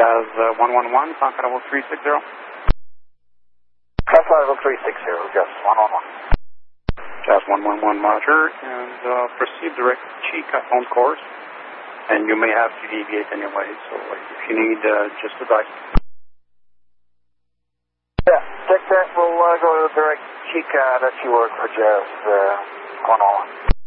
Jazz 111, contact level 360. Contact level 360, Jazz 111. Jazz 111, Roger, and proceed direct Chica on course, and you may have to deviate anyway, so if you need, just advise. Yeah, take that, we'll go to direct Chica that you work for Jazz 111.